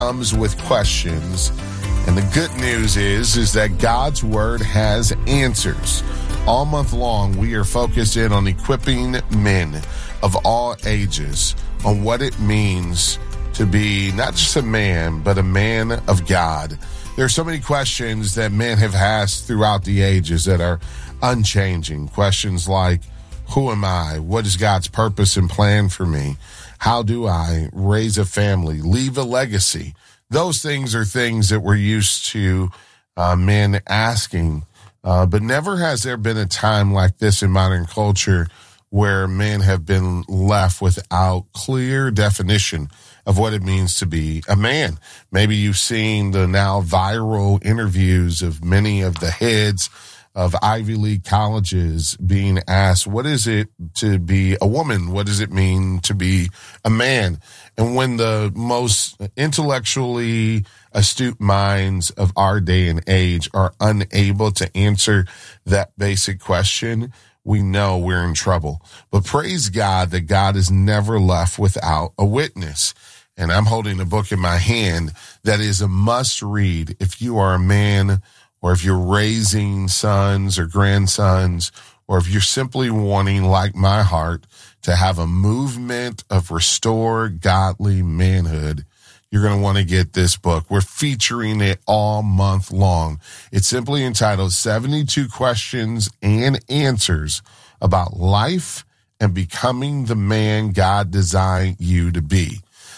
comes with questions. And the good news is that God's word has answers. All month long, we are focused in on equipping men of all ages on what it means to be not just a man, but a man of God. There are so many questions that men have asked throughout the ages that are unchanging. Questions like, who am I? What is God's purpose and plan for me? How do I raise a family, leave a legacy? Those things are things that we're used to men asking. But never has there been a time like this in modern culture where men have been left without clear definition of what it means to be a man. Maybe you've seen the now viral interviews of many of the heads of Ivy League colleges being asked, what is it to be a woman? What does it mean to be a man? And when the most intellectually astute minds of our day and age are unable to answer that basic question, we know we're in trouble. But praise God that God is never left without a witness. And I'm holding a book in my hand that is a must read if you are a man, or if you're raising sons or grandsons, or if you're simply wanting, like my heart, to have a movement of restored godly manhood. You're going to want to get this book. We're featuring it all month long. It's simply entitled 72 Questions and Answers About Life and Becoming the Man God Designed You to Be.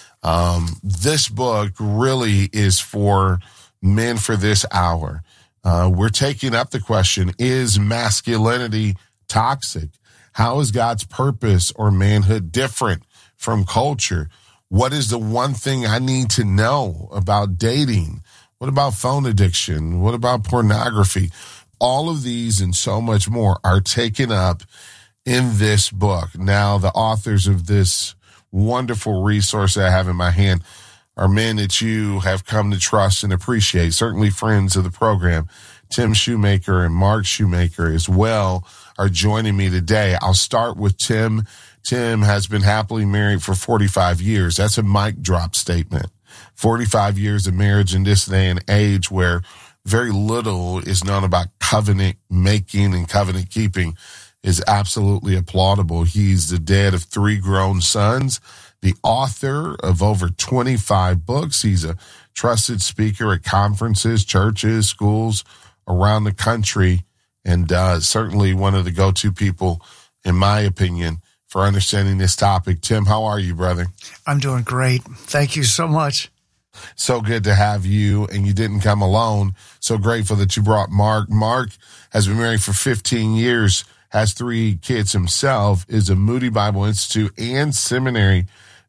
This book really is for men for this hour. We're taking up the question, is masculinity toxic? How is God's purpose or manhood different from culture? What is the one thing I need to know about dating? What about phone addiction? What about pornography? All of these and so much more are taken up in this book. Now, the authors of this wonderful resource that I have in my hand are men that you have come to trust and appreciate, certainly friends of the program. Tim Shoemaker and Mark Shoemaker as well are joining me today. I'll start with Tim. Tim has been happily married for 45 years. That's a mic drop statement. 45 years of marriage in this day and age where very little is known about covenant making and covenant keeping is absolutely applaudable. He's the dad of 3 grown sons, the author of over 25 books. He's a trusted speaker at conferences, churches, schools around the country, and certainly one of the go-to people, in my opinion, for understanding this topic. Tim, how are you, brother? I'm doing great. Thank you so much. So good to have you, and you didn't come alone. So grateful that you brought Mark. Mark has been married for 15 years, has 3 kids himself, is a Moody Bible Institute and seminary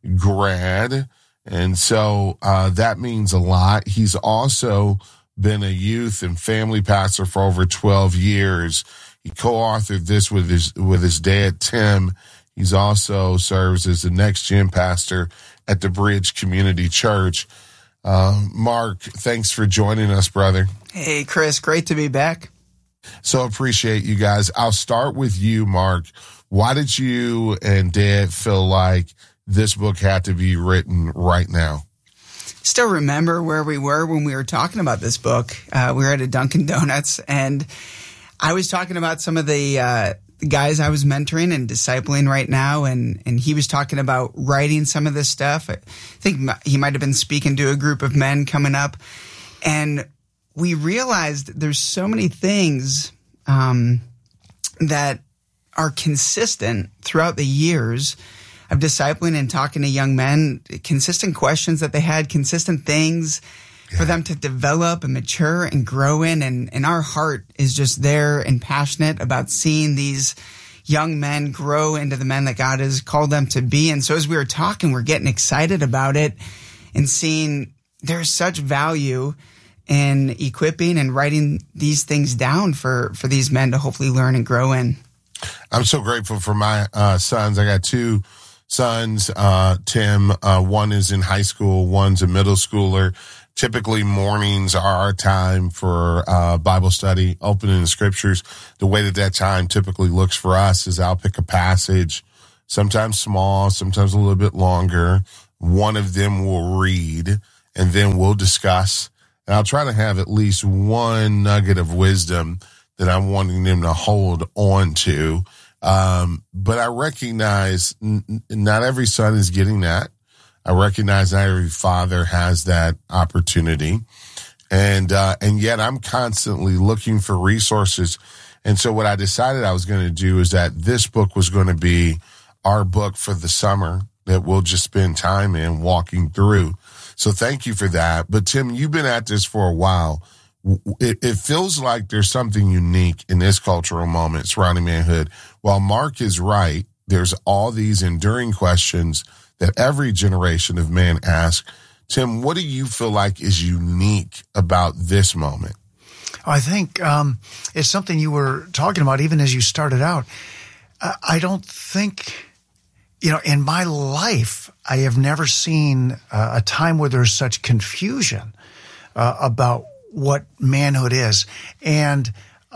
grad, and so that means a lot. He's also been a youth and family pastor for over 12 years. He co-authored this with his dad, Tim. He's also serves as the next gen pastor at the Bridge Community Church. Mark, thanks for joining us, brother. Hey, Chris, great to be back. So appreciate you guys. I'll start with you, Mark. Why did you and Dad feel like this book had to be written right now? Still remember where we were when we were talking about this book. We were at a Dunkin' Donuts, and I was talking about some of the guys I was mentoring and discipling right now, and he was talking about writing some of this stuff. I think he might have been speaking to a group of men coming up, and we realized there's so many things that are consistent throughout the years of discipling and talking to young men, consistent questions that they had, consistent things for them to develop and mature and grow in. And our heart is just there and passionate about seeing these young men grow into the men that God has called them to be. And so as we were talking, we're getting excited about it and seeing there's such value in equipping and writing these things down for these men to hopefully learn and grow in. I'm so grateful for my sons. I got 2 sons, Tim. One is in high school, one's a middle schooler. Typically mornings are our time for Bible study, opening the scriptures. The way that time typically looks for us is I'll pick a passage, sometimes small, sometimes a little bit longer. One of them will read, and then we'll discuss. And I'll try to have at least one nugget of wisdom that I'm wanting them to hold on to. But I recognize not every son is getting that. I recognize not every father has that opportunity. And yet I'm constantly looking for resources. And so what I decided I was going to do is that this book was going to be our book for the summer that we'll just spend time in walking through. So thank you for that. But Tim, you've been at this for a while. It feels like there's something unique in this cultural moment surrounding manhood. While Mark is right, there's all these enduring questions that every generation of men ask. Tim, what do you feel like is unique about this moment? I think it's something you were talking about even as you started out. I don't think, in my life, I have never seen a time where there's such confusion about what manhood is. And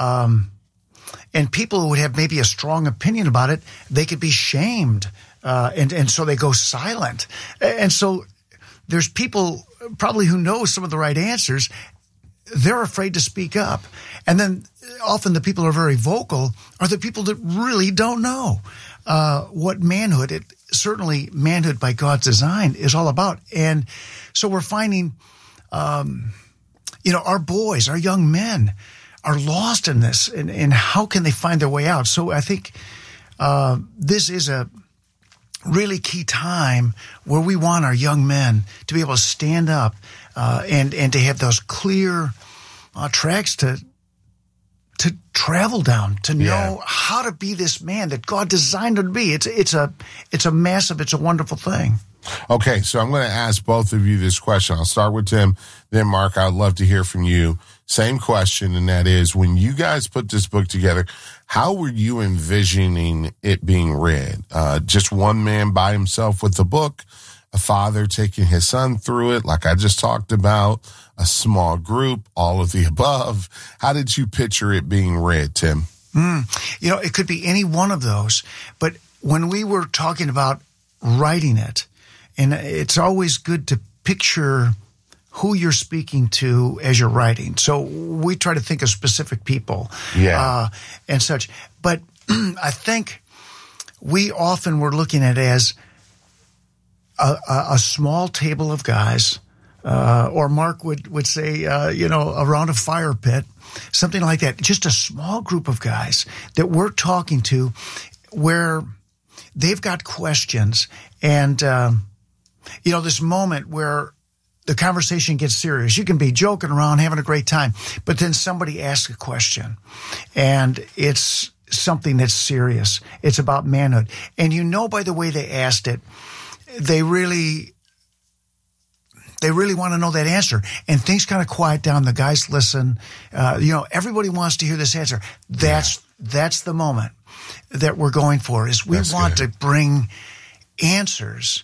people who would have maybe a strong opinion about it, they could be shamed. And so they go silent. And so there's people probably who know some of the right answers. They're afraid to speak up. And then often the people who are very vocal are the people that really don't know what manhood, certainly manhood by God's design, is all about. And so we're finding, our boys, our young men are lost in this. And how can they find their way out? So I think this is a really key time where we want our young men to be able to stand up and to have those clear tracks to travel down, to know how to be this man that God designed him to be. It's a wonderful thing. Okay, so I'm going to ask both of you this question. I'll start with Tim, then Mark. I'd love to hear from you. Same question, and that is, when you guys put this book together, how were you envisioning it being read? Just one man by himself with the book, a father taking his son through it, like I just talked about, a small group, all of the above. How did you picture it being read, Tim? It could be any one of those. But when we were talking about writing it, and it's always good to picture who you're speaking to as you're writing. So we try to think of specific people and such. But I think we often were looking at it as a small table of guys, or Mark would say, around a fire pit, something like that. Just a small group of guys that we're talking to where they've got questions. And, this moment where the conversation gets serious. You can be joking around, having a great time, but then somebody asks a question, and it's something that's serious. It's about manhood. And by the way they asked it, they really want to know that answer. And things kind of quiet down. The guys listen. Everybody wants to hear this answer. That's the moment that we're going for, is we want to bring answers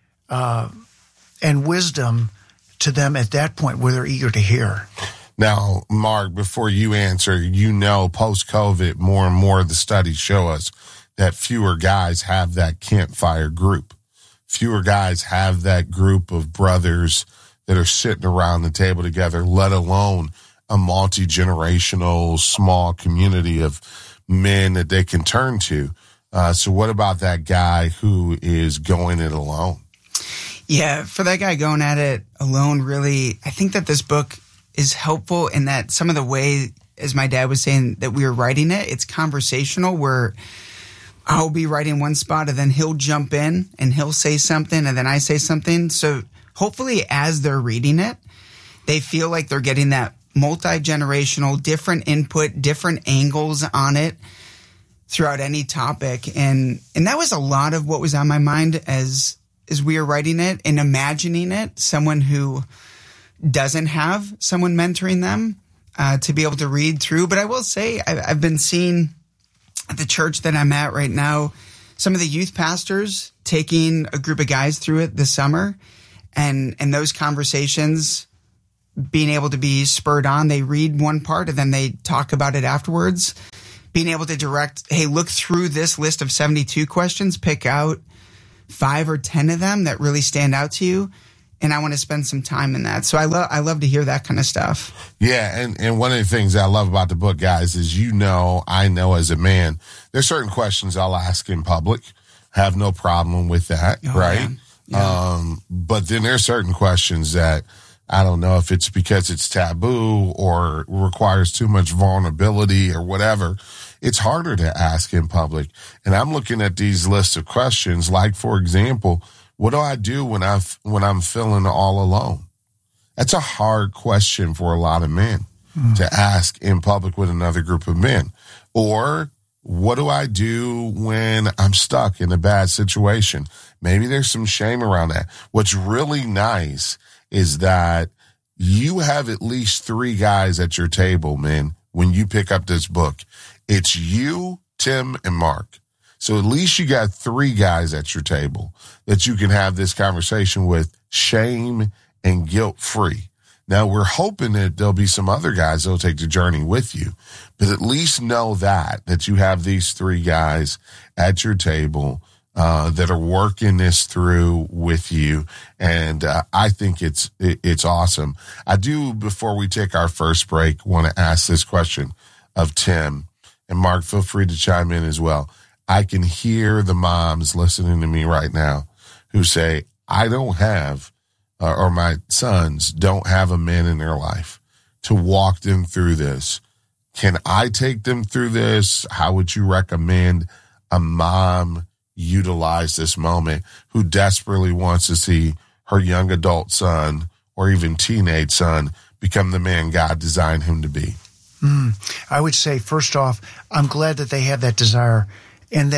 and wisdom to them at that point where they're eager to hear. Now, Mark, before you answer, post-COVID, more and more of the studies show us that fewer guys have that campfire group. Fewer guys have that group of brothers that are sitting around the table together, let alone a multi-generational small community of men that they can turn to. So what about that guy who is going it alone? Yeah, for that guy going at it alone, really, I think that this book is helpful in that some of the way, as my dad was saying, that we were writing it, it's conversational, where I'll be writing one spot and then he'll jump in and he'll say something and then I say something. So hopefully as they're reading it, they feel like they're getting that multi-generational, different input, different angles on it throughout any topic. And that was a lot of what was on my mind as we were writing it and imagining it, someone who doesn't have someone mentoring them to be able to read through. But I will say I've been seeing at the church that I'm at right now, some of the youth pastors taking a group of guys through it this summer, and those conversations being able to be spurred on. They read one part and then they talk about it afterwards. Being able to direct, hey, look through this list of 72 questions, pick out 5 or 10 of them that really stand out to you, and I want to spend some time in that. So I love to hear that kind of stuff. Yeah, and one of the things I love about the book, guys, is I know as a man, there's certain questions I'll ask in public. Have no problem with that, right? Yeah. But then there's certain questions that I don't know if it's because it's taboo or requires too much vulnerability or whatever. It's harder to ask in public. And I'm looking at these lists of questions, like, for example, what do I do when I'm feeling all alone? That's a hard question for a lot of men to ask in public with another group of men. Or what do I do when I'm stuck in a bad situation? Maybe there's some shame around that. What's really nice is that you have at least 3 guys at your table, man, when you pick up this book. It's you, Tim, and Mark. So at least you got 3 guys at your table that you can have this conversation with, shame and guilt free. Now, we're hoping that there'll be some other guys that'll take the journey with you, but at least know that you have these 3 guys at your table that are working this through with you. And I think it's awesome. I do, before we take our first break, want to ask this question of Tim. And Mark, feel free to chime in as well. I can hear the moms listening to me right now who say, I don't have, or my sons don't have a man in their life to walk them through this. Can I take them through this? How would you recommend a mom utilize this moment who desperately wants to see her young adult son or even teenage son become the man God designed him to be? I would say, first off, I'm glad that they have that desire, and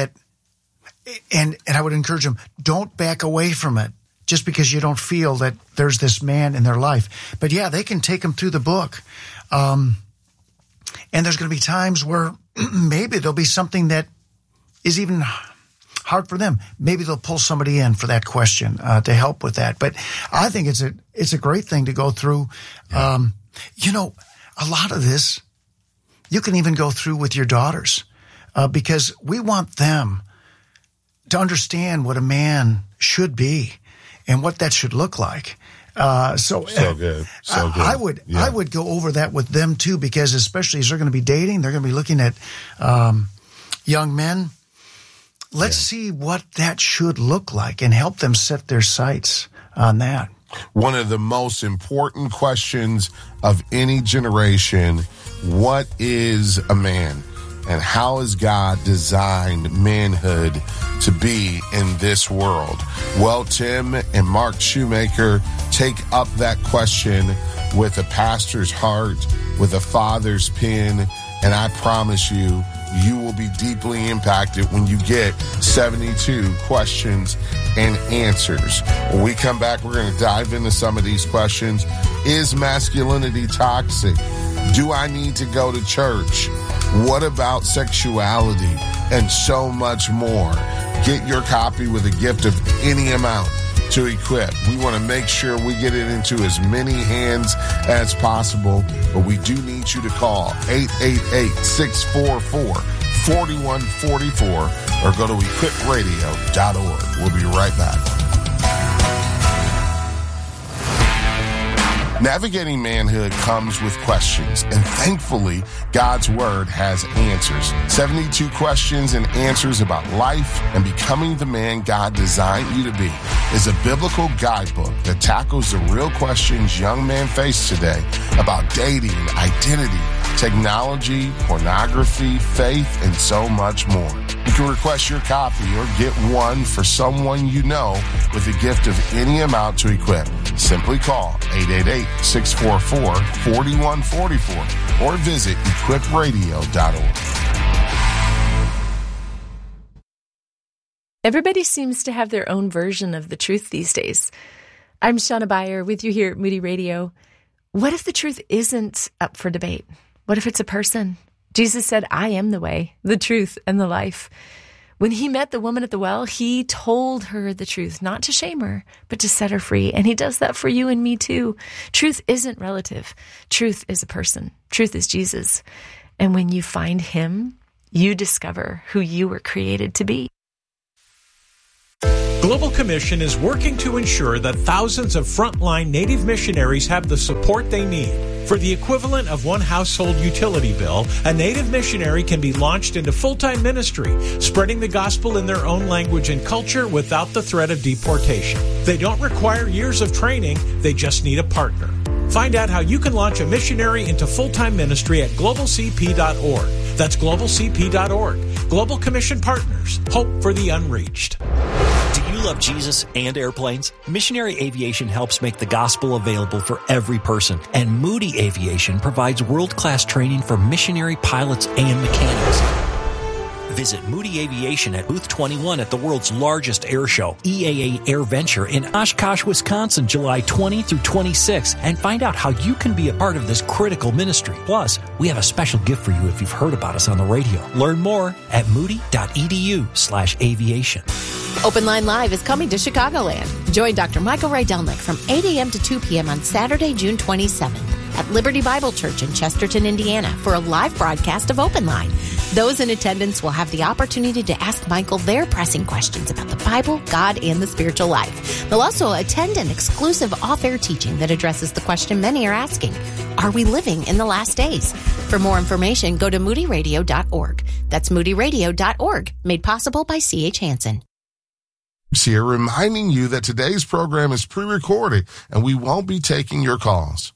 I would encourage them, don't back away from it just because you don't feel that there's this man in their life. But yeah, they can take them through the book. And there's going to be times where maybe there'll be something that is even hard for them. Maybe they'll pull somebody in for that question to help with that. But I think it's a great thing to go through. Yeah. A lot of this you can even go through with your daughters because we want them to understand what a man should be and what that should look like. So good. So good. I would go over that with them too, because especially as they're going to be dating, they're going to be looking at young men. Let's see what that should look like and help them set their sights on that. One of the most important questions of any generation, what is a man? And how has God designed manhood to be in this world? Well, Tim and Mark Shoemaker take up that question with a pastor's heart, with a father's pen, and I promise you, you will be deeply impacted when you get 72 questions and answers. When we come back, we're going to dive into some of these questions. Is masculinity toxic? Do I need to go to church? What about sexuality? And so much more. Get your copy with a gift of any amount to equip. We want to make sure we get it into as many hands as possible, but we do need you to call 888-644-4144 or go to equipradio.org. We'll be right back. Navigating manhood comes with questions, and thankfully, God's Word has answers. 72 questions and answers about life and becoming the man God designed you to be is a biblical guidebook that tackles the real questions young men face today about dating, identity, technology, pornography, faith, and so much more. You can request your copy or get one for someone you know with a gift of any amount to equip. Simply call 888-644-4144 or visit equipradio.org. Everybody seems to have their own version of the truth these days. I'm Shauna Beyer with you here at Moody Radio. What if the truth isn't up for debate? What if it's a person? Jesus said, I am the way, the truth, and the life. When he met the woman at the well, he told her the truth, not to shame her, but to set her free. And he does that for you and me too. Truth isn't relative. Truth is a person. Truth is Jesus. And when you find him, you discover who you were created to be. Global Commission is working to ensure that thousands of frontline Native missionaries have the support they need. For the equivalent of one household utility bill, a Native missionary can be launched into full-time ministry, spreading the gospel in their own language and culture without the threat of deportation. They don't require years of training, they just need a partner. Find out how you can launch a missionary into full-time ministry at globalcp.org. That's globalcp.org. Global Commission Partners. Hope for the unreached. Do you love Jesus and airplanes? Missionary Aviation helps make the gospel available for every person, and Moody Aviation provides world-class training for missionary pilots and mechanics. Visit Moody Aviation at Booth 21 at the world's largest air show, EAA AirVenture in Oshkosh, Wisconsin, July 20 through 26, and find out how you can be a part of this critical ministry. Plus, we have a special gift for you if you've heard about us on the radio. Learn more at moody.edu/aviation. Open Line Live is coming to Chicagoland. Join Dr. Michael Rydelnik from 8 a.m. to 2 p.m. on Saturday, June 27th at Liberty Bible Church in Chesterton, Indiana for a live broadcast of Open Line. Those in attendance will have the opportunity to ask Michael their pressing questions about the Bible, God, and the spiritual life. They'll also attend an exclusive off-air teaching that addresses the question many are asking: are we living in the last days? For more information, go to moodyradio.org. That's moodyradio.org, made possible by C.H. Hansen. Here reminding you that today's program is pre-recorded and we won't be taking your calls.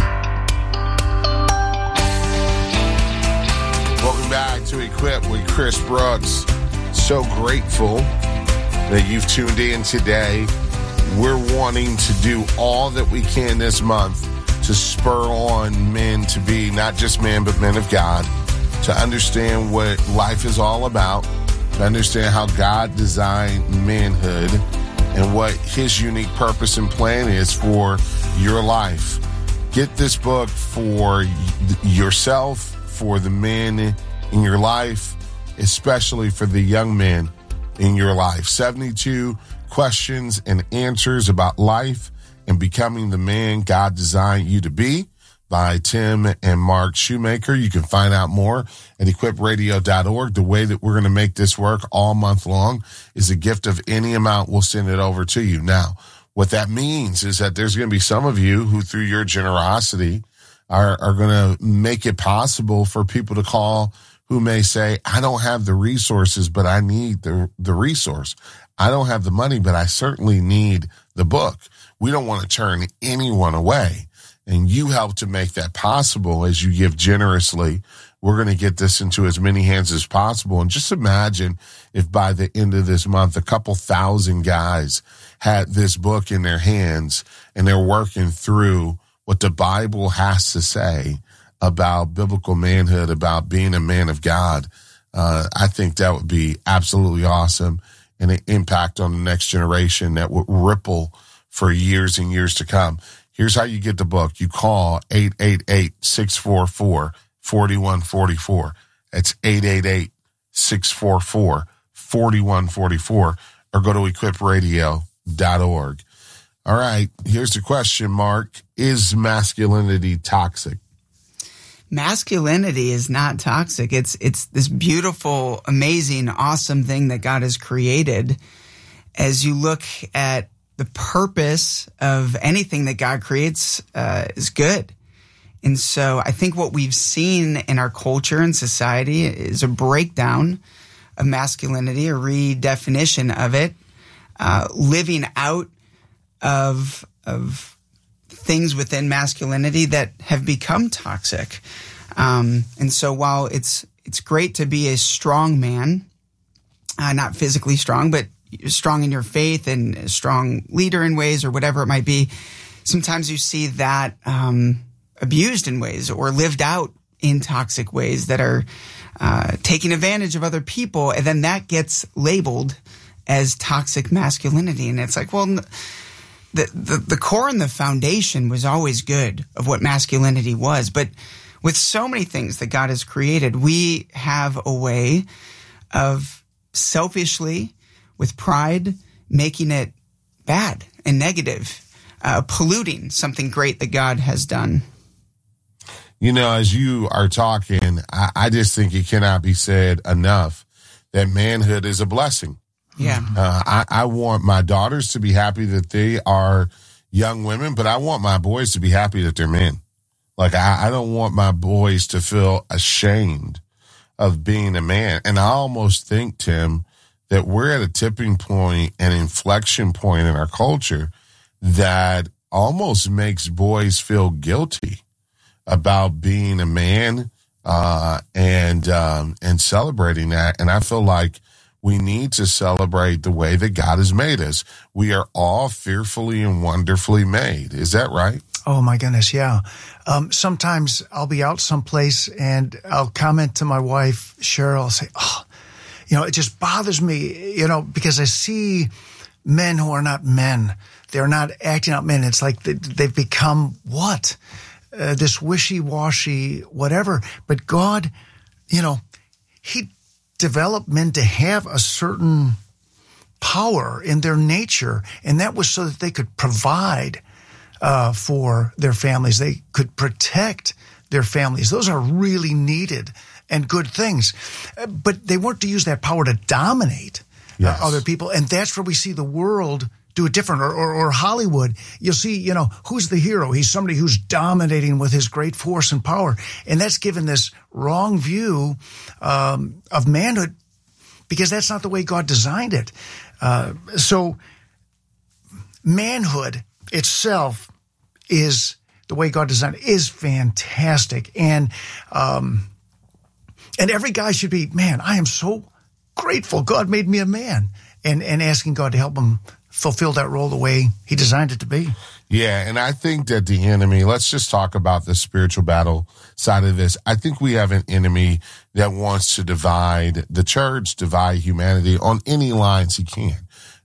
Welcome back to Equip with Chris Brooks. So grateful that you've tuned in today. We're wanting to do all that we can this month to spur on men to be not just men, but men of God, to understand what life is all about, to understand how God designed manhood and what his unique purpose and plan is for your life. Get this book for yourself, for the men in your life, especially for the young men in your life. 72 questions and answers about life and becoming the man God designed you to be, by Tim and Mark Shoemaker. You can find out more at equipradio.org. The way that we're going to make this work all month long is a gift of any amount. We'll send it over to you. Now, what that means is that there's going to be some of you who, through your generosity, are going to make it possible for people to call who may say, I don't have the resources, but I need the resource. I don't have the money, but I certainly need the book. We don't want to turn anyone away. And you help to make that possible as you give generously. We're going to get this into as many hands as possible. And just imagine if by the end of this month, a couple thousand guys had this book in their hands and they're working through what the Bible has to say about biblical manhood, about being a man of God. I think that would be absolutely awesome and an impact on the next generation that would ripple for years and years to come. Here's how you get the book. You call 888-644-4144. That's 888-644-4144, or go to equipradio.org. All right, here's the question, Mark. Is masculinity toxic? Masculinity is not toxic. It's this beautiful, amazing, awesome thing that God has created. As you look at the purpose of anything that God creates is good. And so I think what we've seen in our culture and society is a breakdown of masculinity, a redefinition of it, living out of things within masculinity that have become toxic. And so while it's great to be a strong man, not physically strong, but strong in your faith and a strong leader in ways or whatever it might be, sometimes you see that abused in ways or lived out in toxic ways that are taking advantage of other people. And then that gets labeled as toxic masculinity. And it's like, well, the core and the foundation was always good of what masculinity was. But with so many things that God has created, we have a way of selfishly, with pride, making it bad and negative, polluting something great that God has done. You know, as you are talking, I just think it cannot be said enough that manhood is a blessing. Yeah. I want my daughters to be happy that they are young women, but I want my boys to be happy that they're men. Like, I don't want my boys to feel ashamed of being a man. And I almost think, Tim, that we're at a tipping point, an inflection point in our culture that almost makes boys feel guilty about being a man, and celebrating that. And I feel like we need to celebrate the way that God has made us. We are all fearfully and wonderfully made. Is that right? Oh my goodness, yeah. Sometimes I'll be out someplace and I'll comment to my wife, Cheryl, I'll say, oh, it just bothers me, because I see men who are not men. They're not acting out men. It's like they've become what? This wishy-washy whatever. But God, He developed men to have a certain power in their nature, and that was so that they could provide for their families. They could protect their families. Those are really needed and good things. But they weren't to use that power to dominate other people. And that's where we see the world do it different. Or Hollywood, you'll see, who's the hero? He's somebody who's dominating with his great force and power. And that's given this wrong view of manhood, because that's not the way God designed it. So manhood itself is the way God designed it, is fantastic. And every guy should be, man, I am so grateful God made me a man, and asking God to help him fulfill that role the way He designed it to be. Yeah, and I think that the enemy, let's just talk about the spiritual battle side of this. I think we have an enemy that wants to divide the church, divide humanity on any lines he can.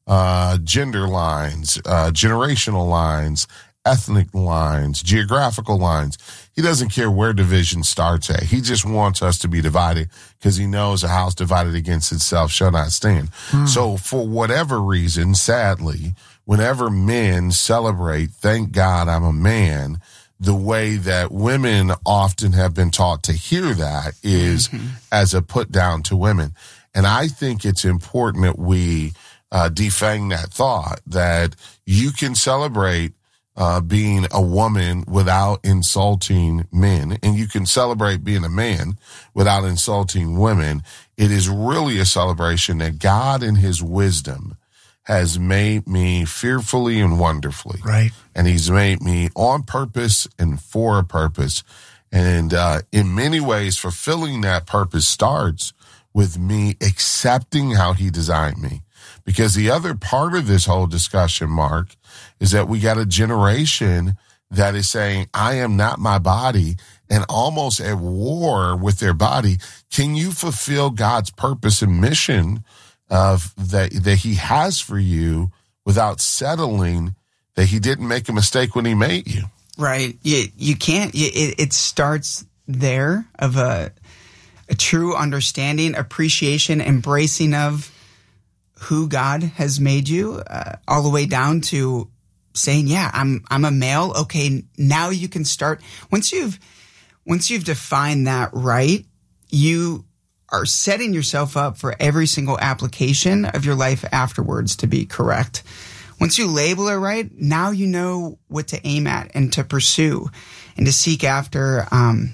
Gender lines, generational lines, ethnic lines, geographical lines. He doesn't care where division starts at. He just wants us to be divided because he knows a house divided against itself shall not stand. So for whatever reason, sadly, whenever men celebrate, thank God I'm a man, the way that women often have been taught to hear that is as a put down to women. And I think it's important that we defang that thought, that you can celebrate being a woman without insulting men, and you can celebrate being a man without insulting women. It is really a celebration that God in His wisdom has made me fearfully and wonderfully. Right. And He's made me on purpose and for a purpose. And in many ways, fulfilling that purpose starts with me accepting how He designed me. Because the other part of this whole discussion, Mark, is that we got a generation that is saying, I am not my body, and almost at war with their body. Can you fulfill God's purpose and mission of that He has for you without settling that He didn't make a mistake when He made you? Right. You can't. It starts there of a true understanding, appreciation, embracing of who God has made you, all the way down to saying, yeah, I'm a male. Okay, now you can start. Once you've defined that right, you are setting yourself up for every single application of your life afterwards to be correct. Once you label it right, now you know what to aim at and to pursue and to seek after,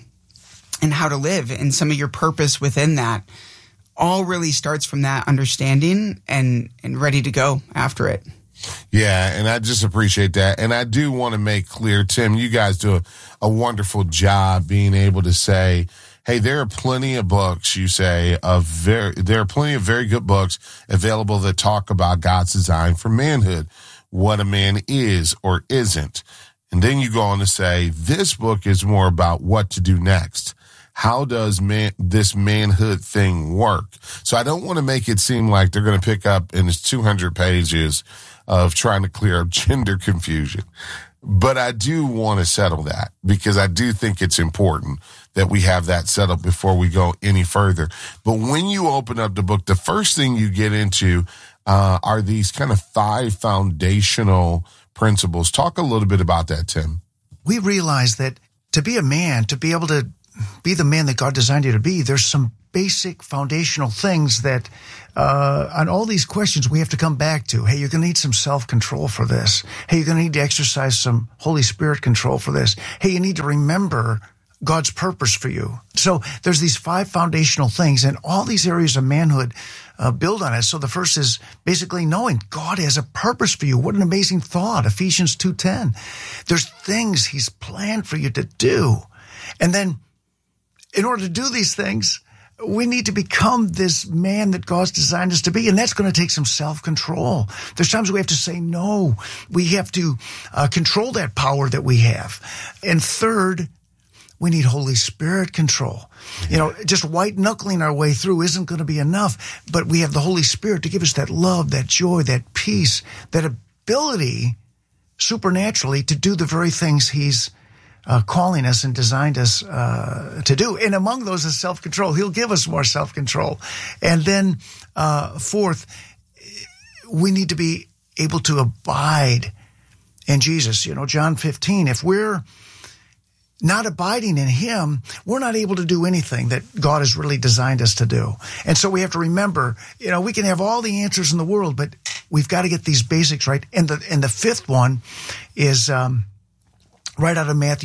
and how to live, and some of your purpose within that all really starts from that understanding and ready to go after it. Yeah, and I just appreciate that. And I do want to make clear, Tim, you guys do a wonderful job being able to say, hey, there are plenty of books, you say, there are plenty of very good books available that talk about God's design for manhood, what a man is or isn't. And then you go on to say, this book is more about what to do next. How does this manhood thing work? So I don't want to make it seem like they're going to pick up in its 200 pages of trying to clear up gender confusion. But I do want to settle that, because I do think it's important that we have that settled before we go any further. But when you open up the book, the first thing you get into are these kind of 5 foundational principles. Talk a little bit about that, Tim. We realize that to be a man, to be able to be the man that God designed you to be, there's some basic foundational things that on all these questions we have to come back to. Hey, you're going to need some self-control for this. Hey, you're going to need to exercise some Holy Spirit control for this. Hey, you need to remember God's purpose for you. So there's these 5 foundational things, and all these areas of manhood build on it. So the first is basically knowing God has a purpose for you. What an amazing thought. Ephesians 2:10. There's things he's planned for you to do. And then in order to do these things, we need to become this man that God's designed us to be, and that's going to take some self-control. There's times we have to say no. We have to control that power that we have. And third, we need Holy Spirit control. You know, just white-knuckling our way through isn't going to be enough, but we have the Holy Spirit to give us that love, that joy, that peace, that ability supernaturally to do the very things he's calling us and designed us to do. And among those is self-control. He'll give us more self-control. And then fourth, we need to be able to abide in Jesus. You know, John 15, if we're not abiding in him, we're not able to do anything that God has really designed us to do. And so we have to remember, you know, we can have all the answers in the world, but we've got to get these basics right. And the fifth one is right out of Matthew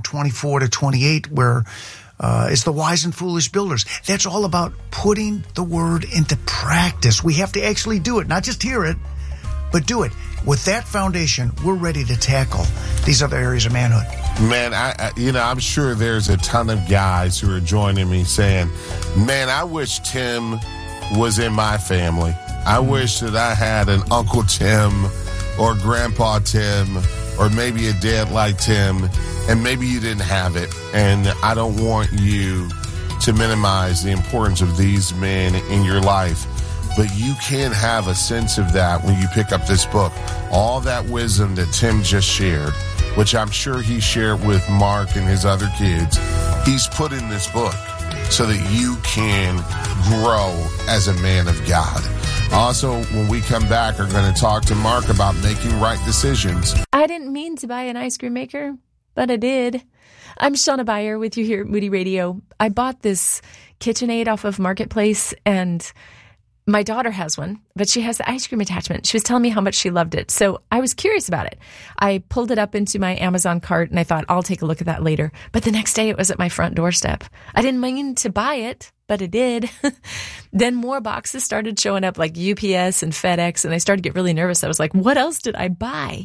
7:24-28, where it's the wise and foolish builders. That's all about putting the word into practice. We have to actually do it, not just hear it, but do it. With that foundation, we're ready to tackle these other areas of manhood. Man, I'm sure there's a ton of guys who are joining me saying, man, I wish Tim was in my family. I wish that I had an Uncle Tim or Grandpa Tim or maybe a dad like Tim, and maybe you didn't have it. And I don't want you to minimize the importance of these men in your life. But you can have a sense of that when you pick up this book. All that wisdom that Tim just shared, which I'm sure he shared with Mark and his other kids, he's put in this book so that you can grow as a man of God. Also, when we come back, we're going to talk to Mark about making right decisions. I didn't mean to buy an ice cream maker, but I did. I'm Shauna Beyer with you here at Moody Radio. I bought this KitchenAid off of Marketplace, and my daughter has one, but she has the ice cream attachment. She was telling me how much she loved it. So I was curious about it. I pulled it up into my Amazon cart and I thought, I'll take a look at that later. But the next day it was at my front doorstep. I didn't mean to buy it, but it did. Then more boxes started showing up like UPS and FedEx, and I started to get really nervous. I was like, what else did I buy?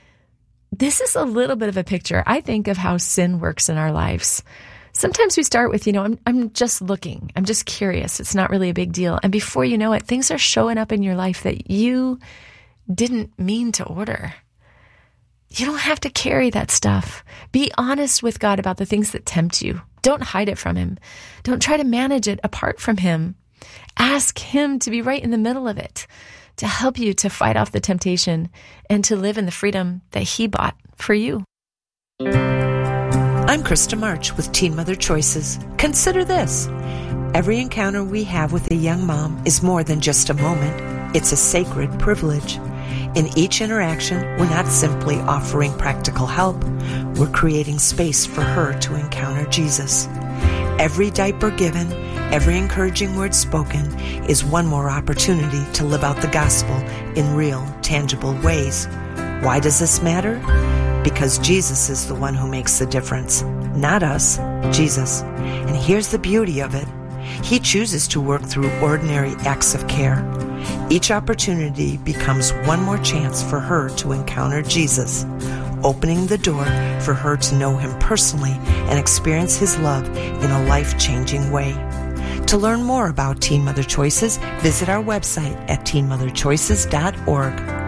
This is a little bit of a picture, I think, of how sin works in our lives. Sometimes we start with, I'm just looking. I'm just curious. It's not really a big deal. And before you know it, things are showing up in your life that you didn't mean to order. You don't have to carry that stuff. Be honest with God about the things that tempt you. Don't hide it from him. Don't try to manage it apart from him. Ask him to be right in the middle of it, to help you to fight off the temptation and to live in the freedom that he bought for you. I'm Krista March with Teen Mother Choices. Consider this. Every encounter we have with a young mom is more than just a moment. It's a sacred privilege. In each interaction, we're not simply offering practical help. We're creating space for her to encounter Jesus. Every diaper given, every encouraging word spoken is one more opportunity to live out the gospel in real, tangible ways. Why does this matter? Because Jesus is the one who makes the difference. Not us, Jesus. And here's the beauty of it. He chooses to work through ordinary acts of care. Each opportunity becomes one more chance for her to encounter Jesus, opening the door for her to know him personally and experience his love in a life-changing way. To learn more about Teen Mother Choices, visit our website at teenmotherchoices.org.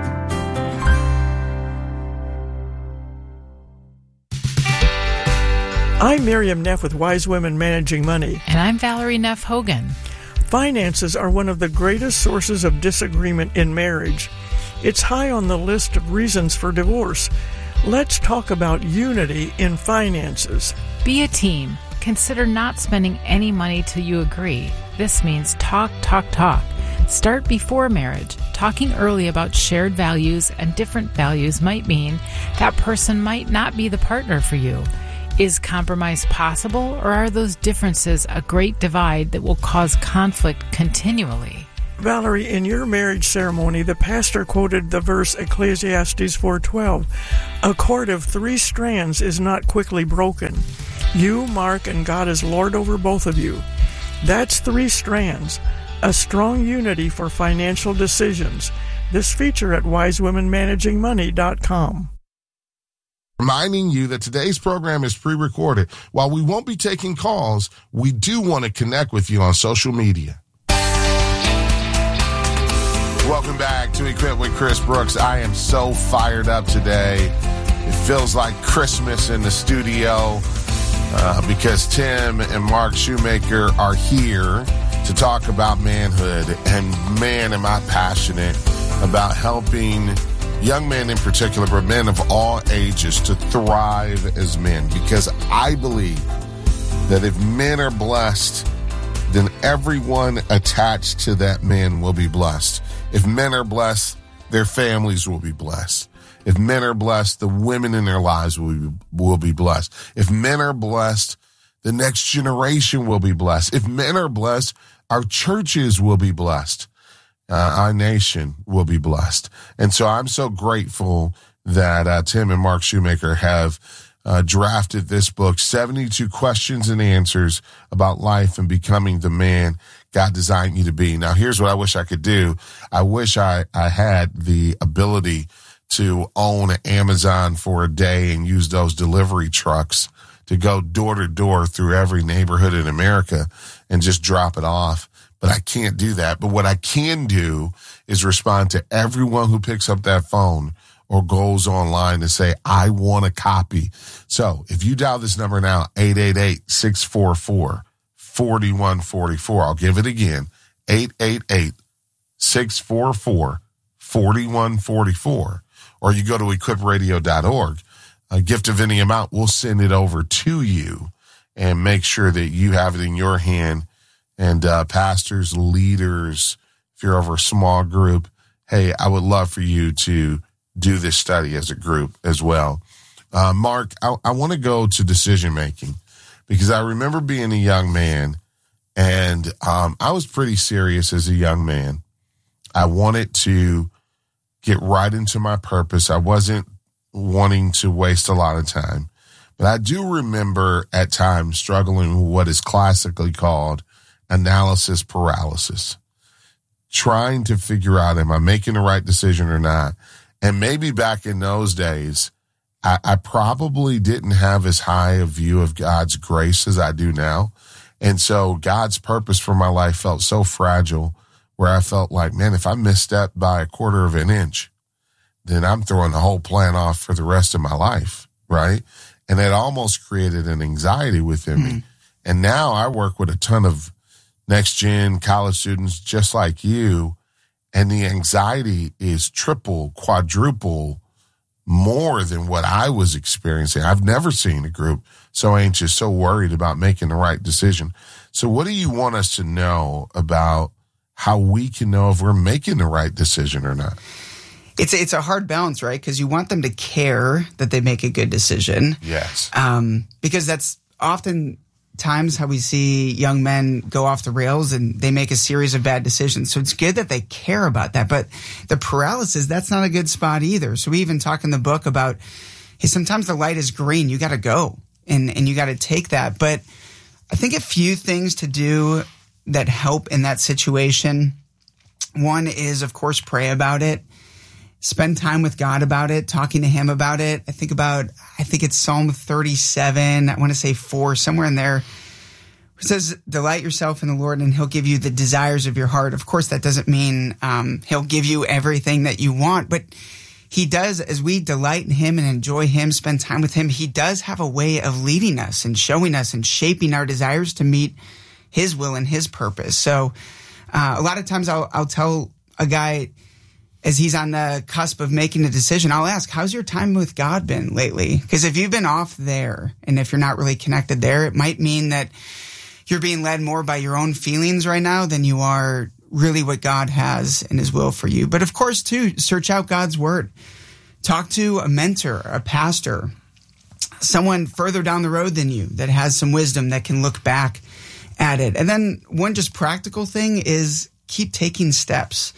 I'm Miriam Neff with Wise Women Managing Money. And I'm Valerie Neff Hogan. Finances are one of the greatest sources of disagreement in marriage. It's high on the list of reasons for divorce. Let's talk about unity in finances. Be a team. Consider not spending any money till you agree. This means talk. Start before marriage. Talking early about shared values and different values might mean that person might not be the partner for you. Is compromise possible, or are those differences a great divide that will cause conflict continually? Valerie, in your marriage ceremony, the pastor quoted the verse Ecclesiastes 4:12. A cord of 3 strands is not quickly broken. You, Mark, and God is Lord over both of you. That's 3 strands, a strong unity for financial decisions. This feature at wisewomenmanagingmoney.com. Reminding you that today's program is pre-recorded. While we won't be taking calls, we do want to connect with you on social media. Welcome back to Equip with Chris Brooks. I am so fired up today. It feels like Christmas in the studio because Tim and Mark Shoemaker are here to talk about manhood. And man, am I passionate about helping young men in particular, but men of all ages, to thrive as men. Because I believe that if men are blessed, then everyone attached to that man will be blessed. If men are blessed, their families will be blessed. If men are blessed, the women in their lives will be blessed. If men are blessed, the next generation will be blessed. If men are blessed, our churches will be blessed. Our nation will be blessed. And so I'm so grateful that Tim and Mark Shoemaker have drafted this book, 72 Questions and Answers About Life and Becoming the Man God Designed You to Be. Now, here's what I wish I could do. I wish I had the ability to own Amazon for a day and use those delivery trucks to go door to door through every neighborhood in America and just drop it off. But I can't do that. But what I can do is respond to everyone who picks up that phone or goes online to say, I want a copy. So if you dial this number now, 888-644-4144. I'll give it again, 888-644-4144. Or you go to equipradio.org. A gift of any amount, we'll send it over to you and make sure that you have it in your hand. And pastors, leaders, if you're over a small group, hey, I would love for you to do this study as a group as well. Mark, I want to go to decision making because I remember being a young man, and I was pretty serious as a young man. I wanted to get right into my purpose. I wasn't wanting to waste a lot of time. But I do remember at times struggling with what is classically called analysis paralysis, trying to figure out, am I making the right decision or not? And maybe back in those days, I probably didn't have as high a view of God's grace as I do now. And so God's purpose for my life felt so fragile, where I felt like, man, if I misstep by 1/4 of an inch, then I'm throwing the whole plan off for the rest of my life, right? And it almost created an anxiety within me. And now I work with a ton of next-gen college students just like you, and the anxiety is triple, quadruple more than what I was experiencing. I've never seen a group so anxious, so worried about making the right decision. So what do you want us to know about how we can know if we're making the right decision or not? It's a hard balance, right? Because you want them to care that they make a good decision. Yes. Because that's often times how we see young men go off the rails and they make a series of bad decisions. So it's good that they care about that. But the paralysis, that's not a good spot either. So we even talk in the book about, hey, sometimes the light is green. You got to go and you got to take that. But I think a few things to do that help in that situation. One is, of course, pray about it. Spend time with God about it, talking to him about it. I think it's Psalm 37, I want to say 4, somewhere in there. It says, delight yourself in the Lord and he'll give you the desires of your heart. Of course, that doesn't mean he'll give you everything that you want, but he does, as we delight in him and enjoy him, spend time with him, he does have a way of leading us and showing us and shaping our desires to meet his will and his purpose. So a lot of times I'll tell a guy, as he's on the cusp of making a decision, I'll ask, how's your time with God been lately? Because if you've been off there and if you're not really connected there, it might mean that you're being led more by your own feelings right now than you are really what God has in his will for you. But of course, too, search out God's word. Talk to a mentor, a pastor. someone further down the road than you that has some wisdom that can look back at it. And then one just practical thing is keep taking steps.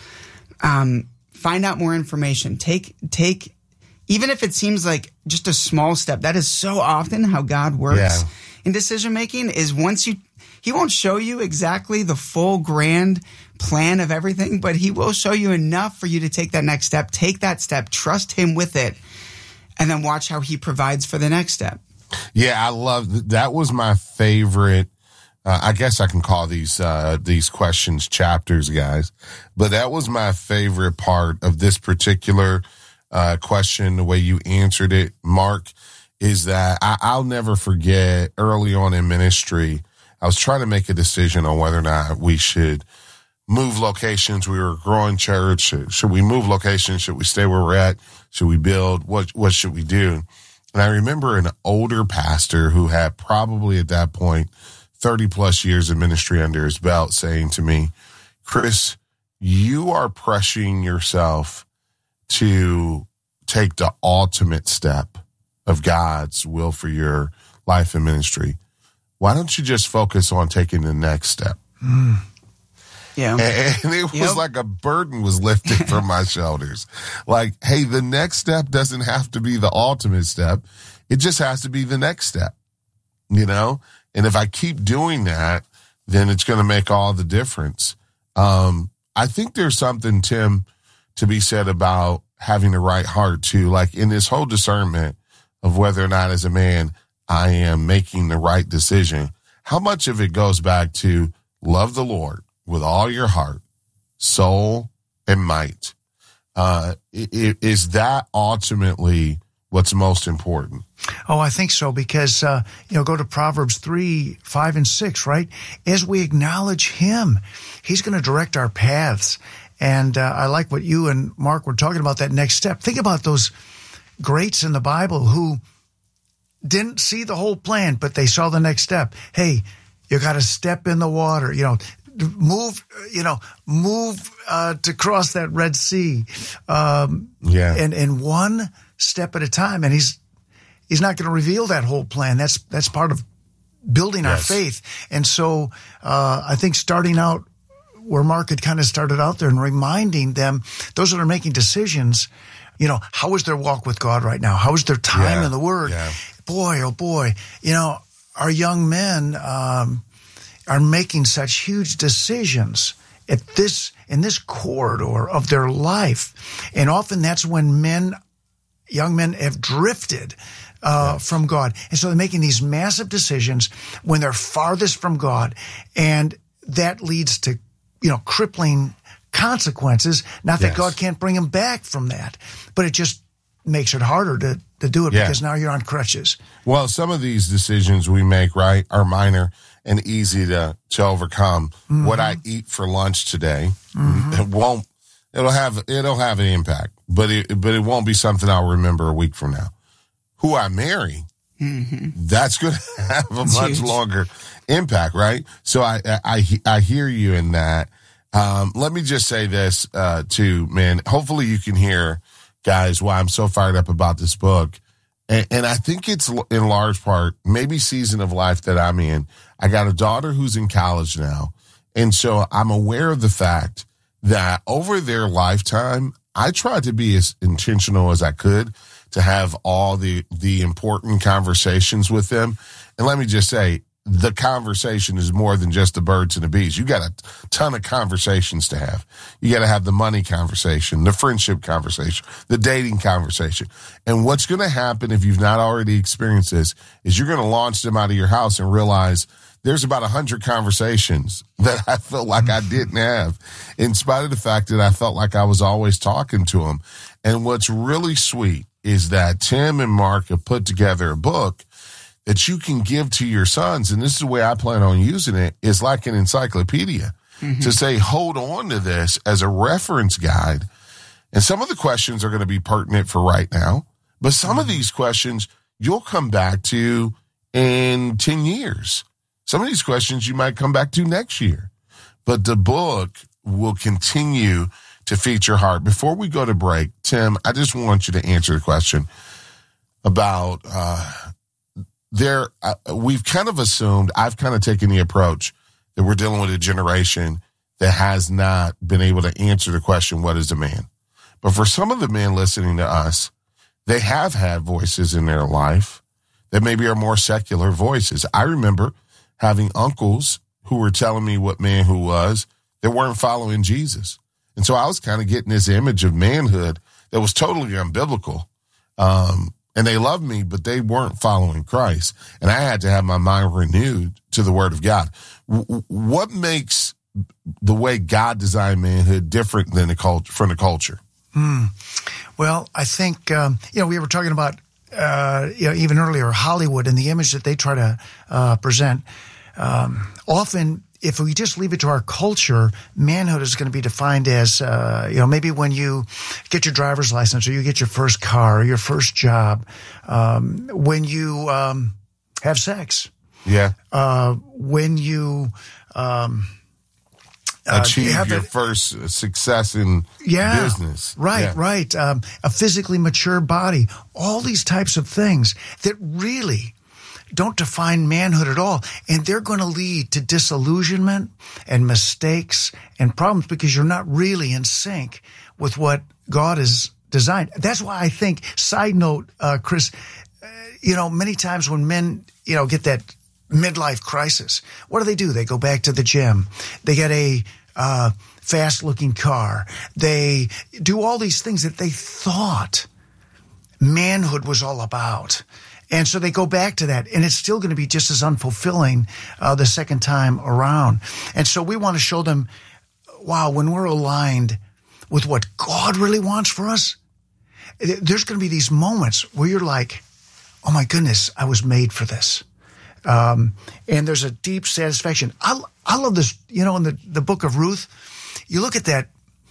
Find out more information. Take, even if it seems like just a small step, that is so often how God works in decision making, is he won't show you exactly the full grand plan of everything, but he will show you enough for you to take that next step. Take that step, trust him with it, and then watch how he provides for the next step. Yeah, I love that. Was my favorite. I guess I can call these questions chapters, guys, but that was my favorite part of this particular question. The way you answered it, Mark, is that I'll never forget early on in ministry, I was trying to make a decision on whether or not we should move locations. We were a growing church. Should we move locations? Should we stay where we're at? Should we build? What should we do? And I remember an older pastor who had probably at that point 30 plus years of ministry under his belt saying to me, Chris, you are pressuring yourself to take the ultimate step of God's will for your life and ministry. Why don't you just focus on taking the next step? Yeah. And it was like a burden was lifted from my shoulders. Like, hey, the next step doesn't have to be the ultimate step. It just has to be the next step, you know? And if I keep doing that, then it's going to make all the difference. I think there's something, Tim, to be said about having the right heart too. Like in this whole discernment of whether or not as a man, I am making the right decision. How much of it goes back to love the Lord with all your heart, soul, and might? Is that ultimately what's most important? Oh, I think so, because, go to Proverbs 3, 5, and 6, right? As we acknowledge him, he's going to direct our paths. And I like what you and Mark were talking about, that next step. Think about those greats in the Bible who didn't see the whole plan, but they saw the next step. Hey, you got to step in the water, move to cross that Red Sea. And one step at a time. And he's not going to reveal that whole plan. That's part of building our faith. And so I think starting out where Mark had kind of started out there and reminding them, those that are making decisions, how is their walk with God right now? How is their time in the Word? Yeah. Boy, oh boy, our young men are making such huge decisions in this corridor of their life. And often that's when young men have drifted from God. And so they're making these massive decisions when they're farthest from God. And that leads to, crippling consequences. Not that God can't bring them back from that, but it just makes it harder to do it because now you're on crutches. Well, some of these decisions we make, right, are minor and easy to overcome. Mm-hmm. What I eat for lunch today, it'll have an impact, but it won't be something I'll remember a week from now. Who I marry, that's going to have a much longer impact, right? So I hear you in that. Let me just say this too, man. Hopefully you can hear, guys, why I'm so fired up about this book. And I think it's in large part maybe season of life that I'm in. I got a daughter who's in college now. And so I'm aware of the fact that over their lifetime, I tried to be as intentional as I could to have all the important conversations with them. And let me just say, the conversation is more than just the birds and the bees. You got a ton of conversations to have. You got to have the money conversation, the friendship conversation, the dating conversation. And what's going to happen if you've not already experienced this is you're going to launch them out of your house and realize there's about 100 conversations that I felt like I didn't have, in spite of the fact that I felt like I was always talking to them. And what's really sweet is that Tim and Mark have put together a book that you can give to your sons, and this is the way I plan on using it, is like an encyclopedia to say, hold on to this as a reference guide. And some of the questions are going to be pertinent for right now, but some of these questions you'll come back to in 10 years. Some of these questions you might come back to next year, but the book will continue to feed your heart. Before we go to break, Tim, I just want you to answer the question about we've kind of assumed, I've kind of taken the approach that we're dealing with a generation that has not been able to answer the question, what is a man? But for some of the men listening to us, they have had voices in their life that maybe are more secular voices. I remember having uncles who were telling me what manhood was that weren't following Jesus. And so I was kind of getting this image of manhood that was totally unbiblical. And they loved me, but they weren't following Christ. And I had to have my mind renewed to the Word of God. What makes the way God designed manhood different than from the culture? Well, I think, we were talking about, even earlier, Hollywood and the image that they try to present. Often, if we just leave it to our culture, manhood is going to be defined as, maybe when you get your driver's license or you get your first car or your first job, when you have sex. Yeah. When you achieve your first success in business. Right. A physically mature body. All these types of things that really don't define manhood at all. And they're going to lead to disillusionment and mistakes and problems because you're not really in sync with what God has designed. That's why I think, side note, Chris, many times when men, get that midlife crisis, what do? They go back to the gym. They get a fast-looking car. They do all these things that they thought manhood was all about. And so they go back to that, and it's still going to be just as unfulfilling the second time around. And so we want to show them, wow, when we're aligned with what God really wants for us, there's going to be these moments where you're like, oh my goodness, I was made for this. And there's a deep satisfaction. I love this, in the book of Ruth, you look at that,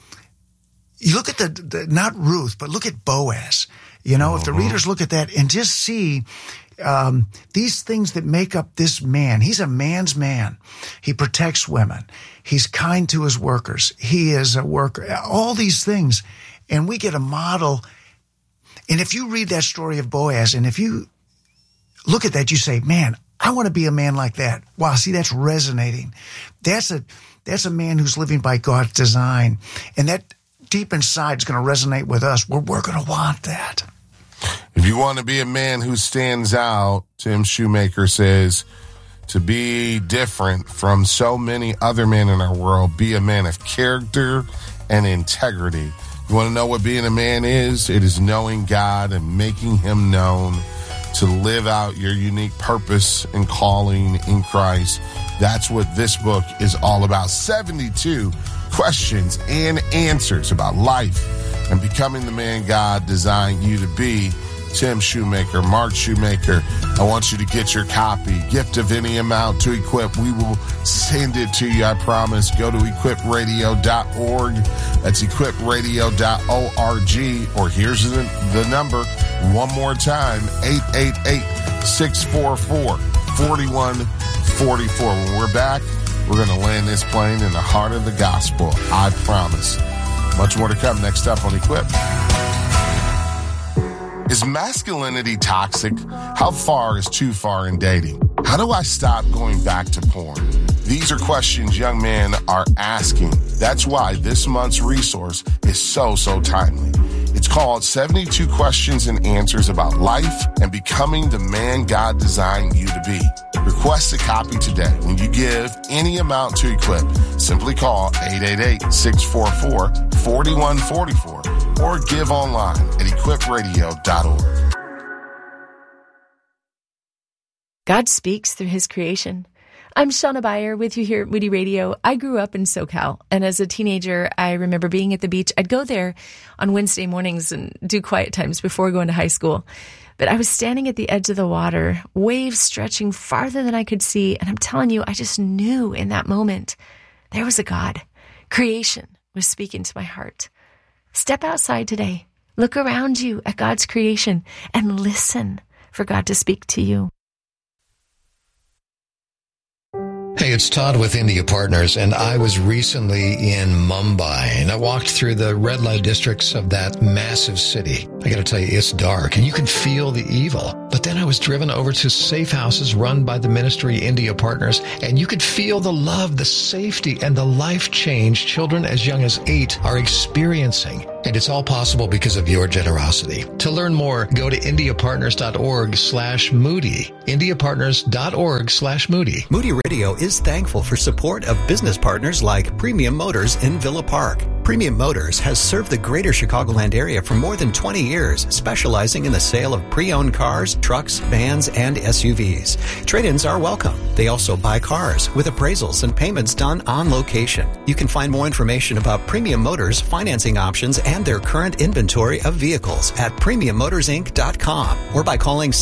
you look at the not Ruth, but look at Boaz. If the readers look at that and just see these things that make up this man. He's a man's man. He protects women. He's kind to his workers. He is a worker. All these things. And we get a model. And if you read that story of Boaz, and if you look at that, you say, man, I want to be a man like that. Wow, see, that's resonating. That's a man who's living by God's design. And that deep inside is going to resonate with us. We're going to want that. If you want to be a man who stands out, Tim Shoemaker says, to be different from so many other men in our world, be a man of character and integrity. You want to know what being a man is? It is knowing God and making him known, to live out your unique purpose and calling in Christ. That's what this book is all about. 72 questions and answers about life and becoming the man God designed you to be. Tim Shoemaker, Mark Shoemaker, I want you to get your copy. Gift of any amount to Equip. We will send it to you, I promise. Go to equipradio.org. That's equipradio.org. Or here's the number one more time, 888-644-4144. When we're back, we're going to land this plane in the heart of the gospel. I promise. Much more to come next up on Equip. Is masculinity toxic? How far is too far in dating? How do I stop going back to porn? These are questions young men are asking. That's why this month's resource is so timely. It's called 72 Questions and Answers About Life and Becoming the Man God Designed You to Be. Request a copy today. When you give any amount to Equip, simply call 888-644-4144 or give online at equipradio.org. God speaks through his creation. I'm Shauna Beyer with you here at Moody Radio. I grew up in SoCal, and as a teenager, I remember being at the beach. I'd go there on Wednesday mornings and do quiet times before going to high school. But I was standing at the edge of the water, waves stretching farther than I could see, and I'm telling you, I just knew in that moment there was a God. Creation was speaking to my heart. Step outside today. Look around you at God's creation and listen for God to speak to you. Hey, it's Todd with India Partners, and I was recently in Mumbai, and I walked through the red light districts of that massive city. I got to tell you, it's dark, and you can feel the evil. But then I was driven over to safe houses run by the Ministry India Partners, and you could feel the love, the safety, and the life change children as young as 8 are experiencing. And it's all possible because of your generosity. To learn more, go to indiapartners.org/Moody. indiapartners.org/Moody. Moody Radio is thankful for support of business partners like Premium Motors in Villa Park. Premium Motors has served the greater Chicagoland area for more than 20 years, specializing in the sale of pre-owned cars, trucks, vans, and SUVs. Trade-ins are welcome. They also buy cars with appraisals and payments done on location. You can find more information about Premium Motors financing options and their current inventory of vehicles at premiummotorsinc.com or by calling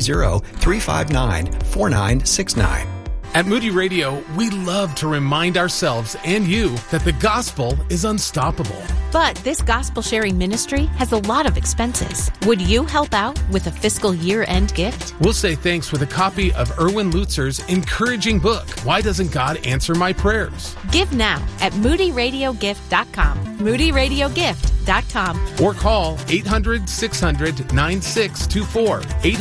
630-359-4969. At Moody Radio, we love to remind ourselves and you that the gospel is unstoppable. But this gospel sharing ministry has a lot of expenses. Would you help out with a fiscal year-end gift? We'll say thanks with a copy of Erwin Lutzer's encouraging book, Why Doesn't God Answer My Prayers? Give now at moodyradiogift.com. moodyradiogift.com. Or call 800-600-9624.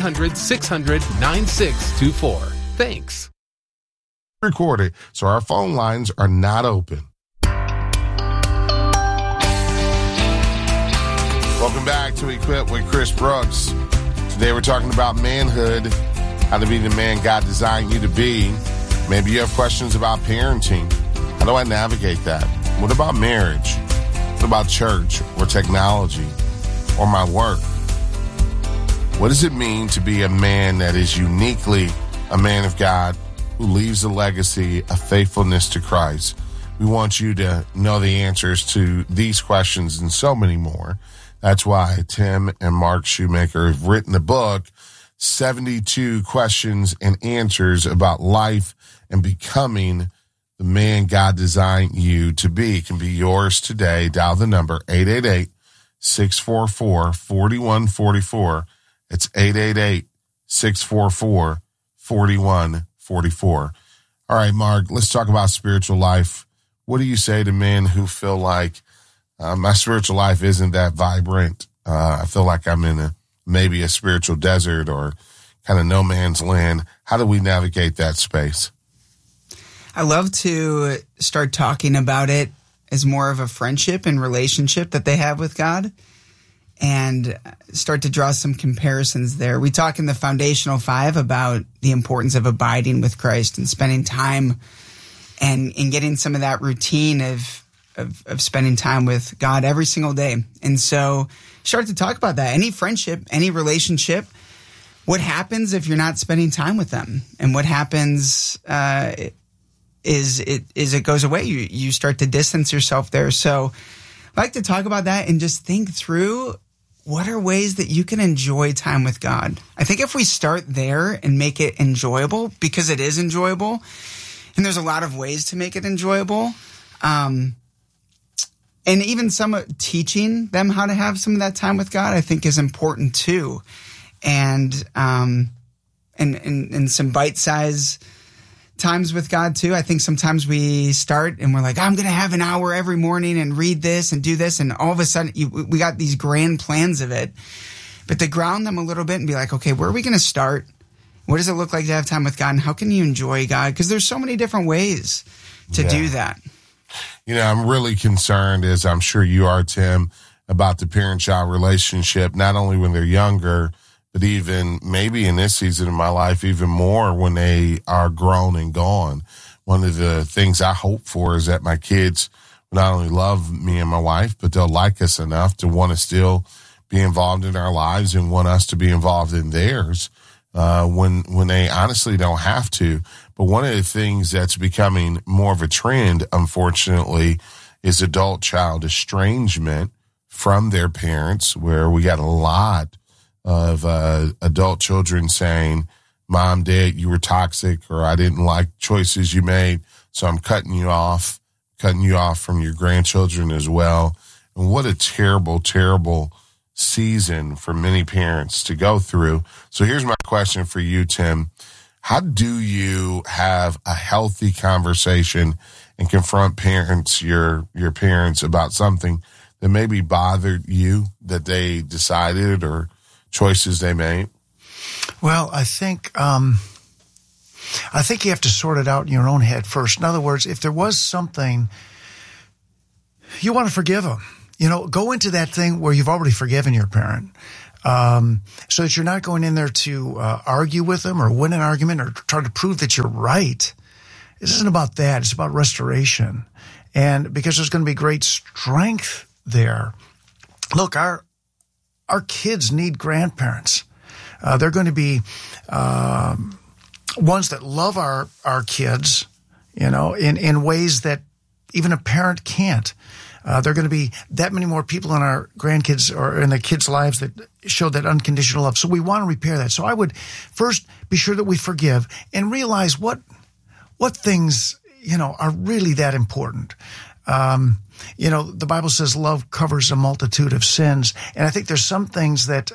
800-600-9624. Thanks. Recorded, so our phone lines are not open. Welcome back to Equip with Chris Brooks. Today we're talking about manhood, how to be the man God designed you to be. Maybe you have questions about parenting. How do I navigate that? What about marriage? What about church or technology or my work? What does it mean to be a man that is uniquely a man of God who leaves a legacy of faithfulness to Christ? We want you to know the answers to these questions and so many more. That's why Tim and Mark Shoemaker have written a book, 72 Questions and Answers about life and becoming the man God designed you to be. It can be yours today. Dial the number 888-644-4144. It's 888-644-4144. All right, Mark, let's talk about spiritual life. What do you say to men who feel like my spiritual life isn't that vibrant? I feel like I'm in maybe a spiritual desert or kind of no man's land. How do we navigate that space? I love to start talking about it as more of a friendship and relationship that they have with God, and start to draw some comparisons there. We talk in the Foundational 5 about the importance of abiding with Christ and spending time and getting some of that routine of spending time with God every single day. And so start to talk about that. Any friendship, any relationship, what happens if you're not spending time with them? And what happens is it goes away. You start to distance yourself there. So I like to talk about that and just think through what are ways that you can enjoy time with God. I think if we start there and make it enjoyable, because it is enjoyable, and there's a lot of ways to make it enjoyable, and even some teaching them how to have some of that time with God, I think is important too. And some bite-size times with God too. I think sometimes we start and we're like, I'm going to have an hour every morning and read this and do this. And all of a sudden we got these grand plans of it. But to ground them a little bit and be like, okay, where are we going to start? What does it look like to have time with God? And how can you enjoy God? Because there's so many different ways to do that. You know, I'm really concerned, as I'm sure you are, Tim, about the parent-child relationship, not only when they're younger, but even maybe in this season of my life, even more when they are grown and gone. One of the things I hope for is that my kids will not only love me and my wife, but they'll like us enough to want to still be involved in our lives and want us to be involved in theirs when they honestly don't have to. But one of the things that's becoming more of a trend, unfortunately, is adult-child estrangement from their parents, where we got a lot of adult children saying, Mom, Dad, you were toxic, or I didn't like choices you made, so I'm cutting you off from your grandchildren as well. And what a terrible, terrible season for many parents to go through. So here's my question for you, Tim. How do you have a healthy conversation and confront your parents about something that maybe bothered you, that they decided, or choices they made? Well, I think you have to sort it out in your own head first. In other words, if there was something, you want to forgive them. Go into that thing where you've already forgiven your parent, so that you're not going in there to argue with them or win an argument or try to prove that you're right. This isn't about that. It's about restoration. And because there's going to be great strength there. Look, our kids need grandparents. They're going to be ones that love our kids, in ways that even a parent can't. There are going to be that many more people in our grandkids or in the kids' lives that show that unconditional love. So we want to repair that. So I would first be sure that we forgive and realize what things, are really that important. The Bible says love covers a multitude of sins. And I think there's some things that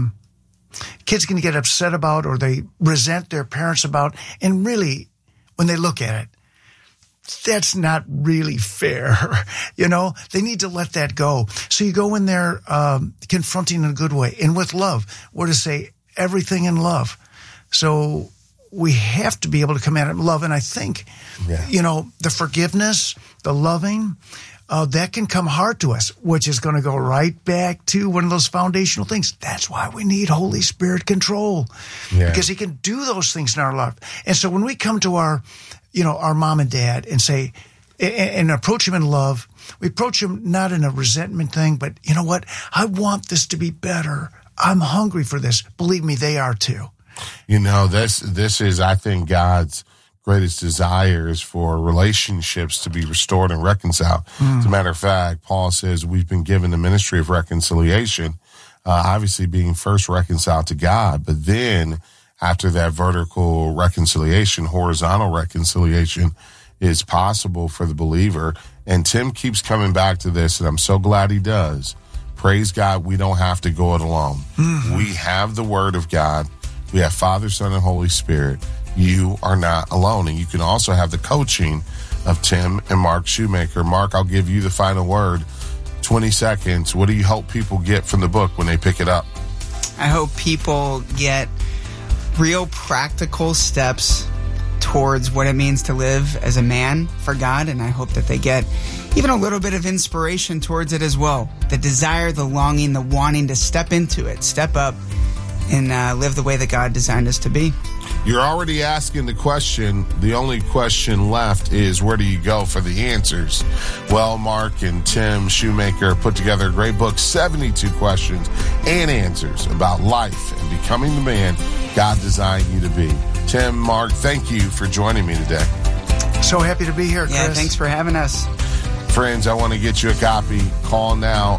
kids can get upset about or they resent their parents about. And really, when they look at it, that's not really fair. They need to let that go. So you go in there confronting in a good way and with love. We're to say everything in love. So we have to be able to come at it in love. And I think, the forgiveness, the loving, that can come hard to us, which is going to go right back to one of those foundational things. That's why we need Holy Spirit control, because he can do those things in our life. And so when we come to our mom and dad and say, and approach them in love, we approach them not in a resentment thing, but you know what? I want this to be better. I'm hungry for this. Believe me, they are too. This is, I think, God's greatest desire is for relationships to be restored and reconciled. As a matter of fact, Paul says we've been given the ministry of reconciliation, obviously being first reconciled to God, but then after that vertical reconciliation, horizontal reconciliation is possible for the believer. And Tim keeps coming back to this, and I'm so glad he does. Praise God, we don't have to go it alone. Mm-hmm. We have the Word of God. We have Father, Son, and Holy Spirit. You are not alone. And you can also have the coaching of Tim and Mark Shoemaker. Mark, I'll give you the final word. 20 seconds. What do you hope people get from the book when they pick it up? I hope people get real practical steps towards what it means to live as a man for God. And I hope that they get even a little bit of inspiration towards it as well. The desire, the longing, the wanting to step into it, step up, and live the way that God designed us to be. You're already asking the question. The only question left is, where do you go for the answers? Well, Mark and Tim Shoemaker put together a great book, 72 questions and answers about life and becoming the man God designed you to be. Tim, Mark, thank you for joining me today. So happy to be here, Chris. Yeah, thanks for having us. Friends, I want to get you a copy. Call now,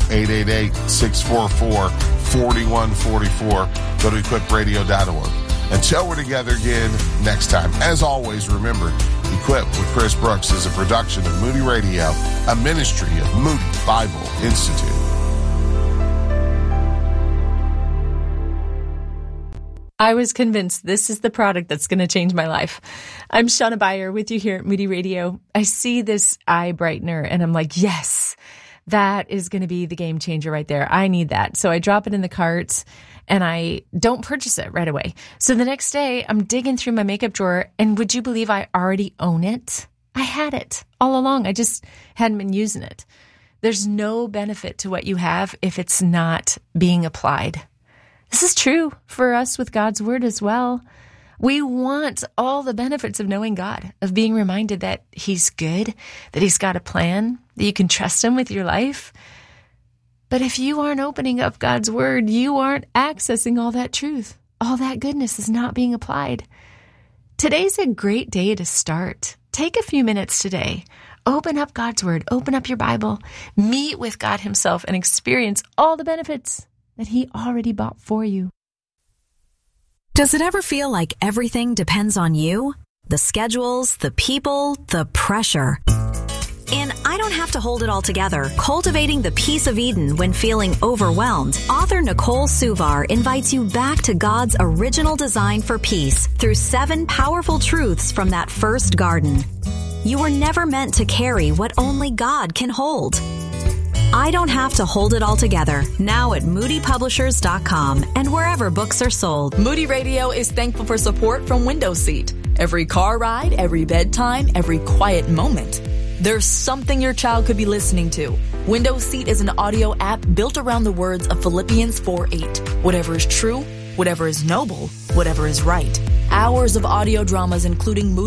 888-644-4144. Go to equipradio.org. Until we're together again next time, as always, remember, Equip with Chris Brooks is a production of Moody Radio, a ministry of Moody Bible Institute. I was convinced this is the product that's going to change my life. I'm Shauna Beyer with you here at Moody Radio. I see this eye brightener and I'm like, yes, that is going to be the game changer right there. I need that. So I drop it in the cart and I don't purchase it right away. So the next day I'm digging through my makeup drawer and would you believe I already own it? I had it all along. I just hadn't been using it. There's no benefit to what you have if it's not being applied. This is true for us with God's Word as well. We want all the benefits of knowing God, of being reminded that He's good, that He's got a plan, that you can trust Him with your life. But if you aren't opening up God's Word, you aren't accessing all that truth. All that goodness is not being applied. Today's a great day to start. Take a few minutes today. Open up God's Word. Open up your Bible. Meet with God Himself and experience all the benefits that He already bought for you. Does it ever feel like everything depends on you? The schedules, the people, the pressure. In I Don't Have to Hold It All Together, Cultivating the Peace of Eden When Feeling Overwhelmed, author Nicole Suvar invites you back to God's original design for peace through 7 powerful truths from that first garden. You were never meant to carry what only God can hold. I Don't Have to Hold It All Together, now at moodypublishers.com and wherever books are sold. Moody Radio is thankful for support from Windows Seat. Every car ride, every bedtime, every quiet moment. There's something your child could be listening to. Windows Seat is an audio app built around the words of Philippians 4:8. Whatever is true, whatever is noble, whatever is right. Hours of audio dramas including Moody